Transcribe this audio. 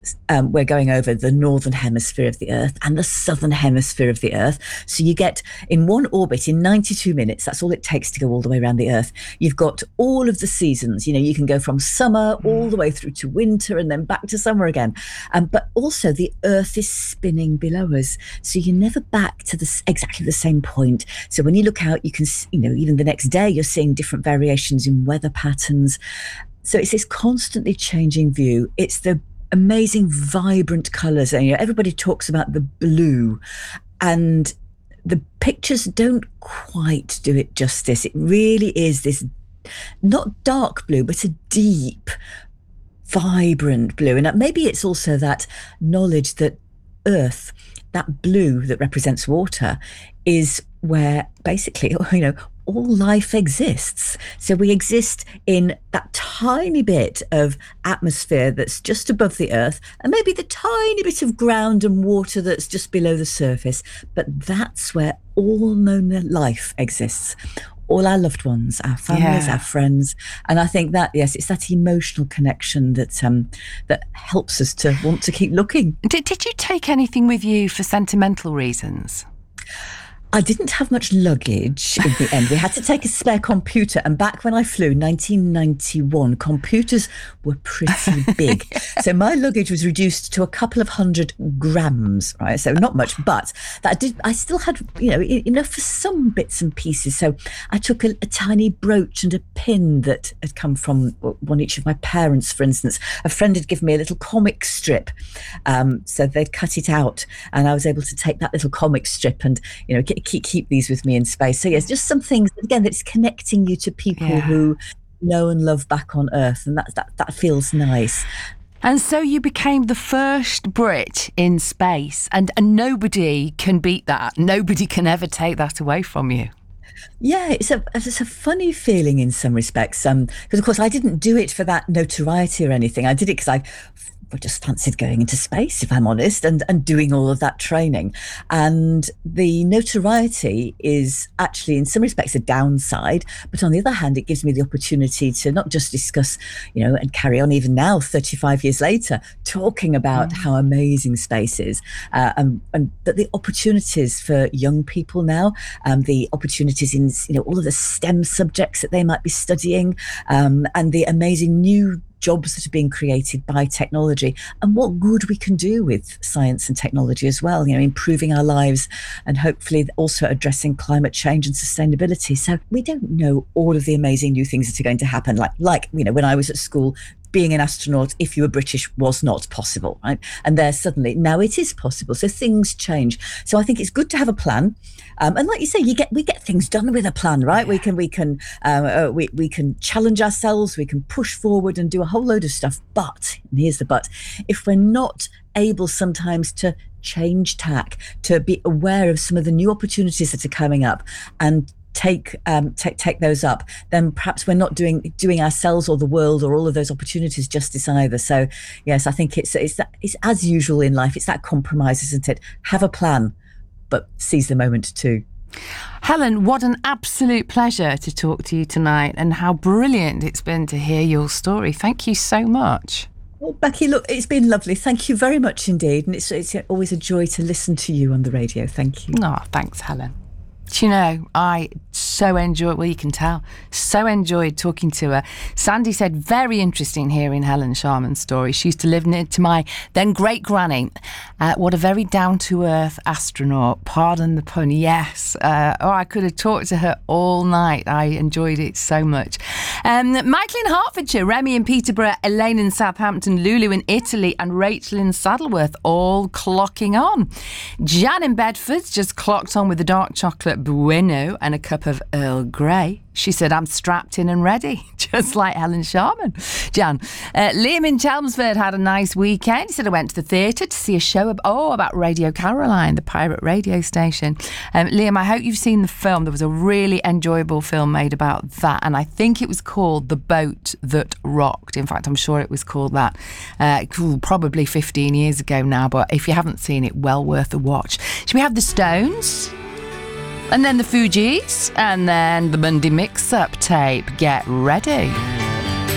we're going over the northern hemisphere of the Earth and the southern hemisphere of the Earth. So you get in one orbit in 92 minutes, that's all it takes to go all the way around the Earth. You've got all of the seasons. You can go from summer all the way through to winter and then back to summer again. But also the Earth is spinning below us. So you're never back to exactly the same point. So when you look out, you can, even the next day, you're seeing different variations in weather patterns. So it's this constantly changing view. It's the amazing, vibrant colours. And everybody talks about the blue, and the pictures don't quite do it justice. It really is this not dark blue, but a deep, vibrant blue. And maybe it's also that knowledge that Earth, that blue that represents water, is where basically, all life exists. So we exist in that tiny bit of atmosphere that's just above the Earth, and maybe the tiny bit of ground and water that's just below the surface. But that's where all known life exists. All our loved ones, our families, our friends. And I think that, yes, it's that emotional connection that helps us to want to keep looking. Did you take anything with you for sentimental reasons? I didn't have much luggage in the end. We had to take a spare computer. And back when I flew, 1991, computers were pretty big. So my luggage was reduced to a couple of 100 grams, right? So not much, but I still had, enough for some bits and pieces. So I took a tiny brooch and a pin that had come from one each of my parents, for instance. A friend had given me a little comic strip. So they'd cut it out, and I was able to take that little comic strip and, keep these with me in space. So yes, just some things, again, that's connecting you to people who know and love back on Earth, and that feels nice. And so you became the first Brit in space, and nobody can beat that. Nobody can ever take that away from you. Yeah, it's a funny feeling in some respects, because of course I didn't do it for that notoriety or anything. I did it because I just fancied going into space, if I'm honest, and doing all of that training. And the notoriety is actually in some respects a downside, but on the other hand, it gives me the opportunity to not just discuss, and carry on even now, 35 years later, talking about how amazing space is, and but the opportunities for young people now, the opportunities in all of the STEM subjects that they might be studying, and the amazing new jobs that are being created by technology, and what good we can do with science and technology as well, improving our lives and hopefully also addressing climate change and sustainability. So we don't know all of the amazing new things that are going to happen. Like when I was at school, being an astronaut, if you were British, was not possible, right? And there suddenly, now it is possible. So things change. So I think it's good to have a plan. And like you say, we get things done with a plan, right? Yeah. We can challenge ourselves, we can push forward and do a whole load of stuff. But, and here's the but, if we're not able sometimes to change tack, to be aware of some of the new opportunities that are coming up and take those up, then perhaps we're not doing ourselves or the world or all of those opportunities justice either. So yes, I think it's as usual in life. It's that compromise, isn't it? Have a plan, but seize the moment too. Helen, what an absolute pleasure to talk to you tonight, and how brilliant it's been to hear your story. Thank you so much. Well, Becky, look, it's been lovely. Thank you very much indeed. And it's always a joy to listen to you on the radio. Thank you. Oh, thanks, Helen. Do you know, I so enjoyed, well, you can tell, so enjoyed talking to her. Sandy said, very interesting hearing Helen Sharman's story. She used to live near to my then great-granny. What a very down-to-earth astronaut. Pardon the pun, yes. I could have talked to her all night. I enjoyed it so much. Michael in Hertfordshire, Remy in Peterborough, Elaine in Southampton, Lulu in Italy, and Rachel in Saddleworth all clocking on. Jan in Bedford's just clocked on with the dark chocolate bueno and a cup of Earl Grey. She said, I'm strapped in and ready, just like Helen Sharman. Jan. Liam in Chelmsford had a nice weekend. He said, I went to the theatre to see a show about Radio Caroline, the pirate radio station. Liam, I hope you've seen the film. There was a really enjoyable film made about that, and I think it was called The Boat That Rocked. In fact, I'm sure it was called that. Probably 15 years ago now, but if you haven't seen it, well worth a watch. Should we have the Stones? And then the Fugees, and then the Monday Mix-Up tape. Get ready.